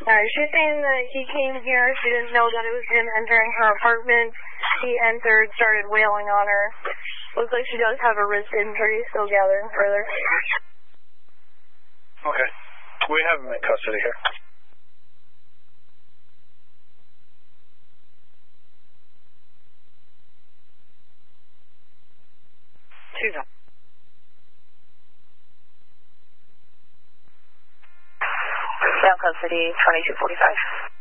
She's saying that he came here. She didn't know that it was him entering her apartment. He entered, started wailing on her. Looks like she does have a wrist injury, still gathering further. Okay. We have him in custody here. Susan. Down custody, 2245.